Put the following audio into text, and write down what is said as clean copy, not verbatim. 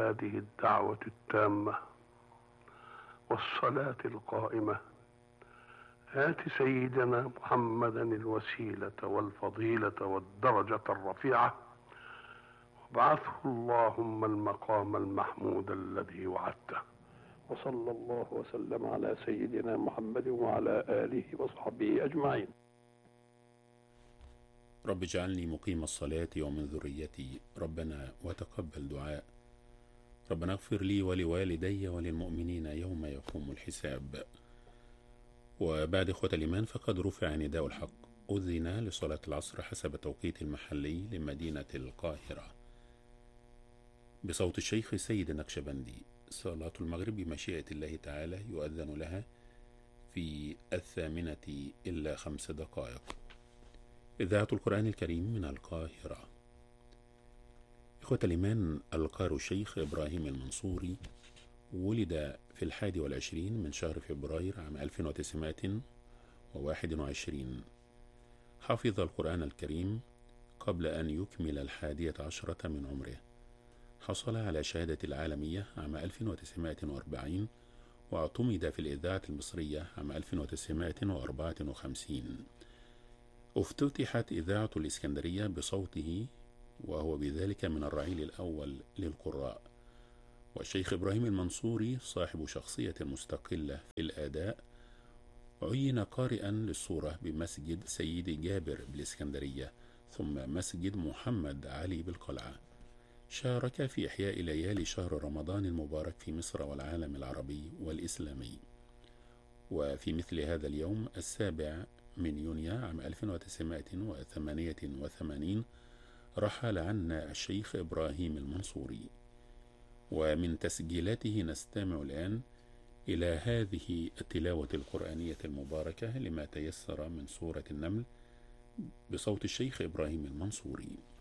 هذه الدعوة التامة والصلاة القائمة آت سيدنا محمدا الوسيلة والفضيلة والدرجة الرفيعة وابعثه اللهم المقام المحمود الذي وعدته. وصلى الله وسلم على سيدنا محمد وعلى آله وصحبه أجمعين. رب اجعلني مقيم الصلاة ومن ذريتي، ربنا وتقبل دعاء. ربنا اغفر لي ولوالدي وللمؤمنين يوم يقوم الحساب. وبعد إخوة الإيمان، فقد رفع نداء الحق، أذن لصلاة العصر حسب التوقيت المحلي لمدينة القاهرة بصوت الشيخ سيد النقشبندي. صلاة المغرب بمشيئة الله تعالى يؤذن لها في 8:05. إذاعة القرآن الكريم من القاهرة. إخوة الإيمان، القارئ الشيخ إبراهيم المنصوري ولد في 21 من شهر فبراير عام 1921. حفظ القرآن الكريم قبل أن يكمل 11 من عمره. حصل على شهادة العالمية عام 1940 واعتمد في الإذاعة المصرية عام 1954. افتتحت إذاعة الإسكندرية بصوته، وهو بذلك من الرعيل الأول للقراء. والشيخ إبراهيم المنصوري صاحب شخصية مستقلة في الأداء، عين قارئا للصورة بمسجد سيدي جابر بالإسكندرية، ثم مسجد محمد علي بالقلعة. شارك في إحياء ليالي شهر رمضان المبارك في مصر والعالم العربي والإسلامي. وفي مثل هذا اليوم 7 من يونيو عام 1988 رحل عنا الشيخ إبراهيم المنصوري. ومن تسجيلاته نستمع الآن إلى هذه التلاوة القرآنية المباركة لما تيسر من سورة النمل بصوت الشيخ إبراهيم المنصوري.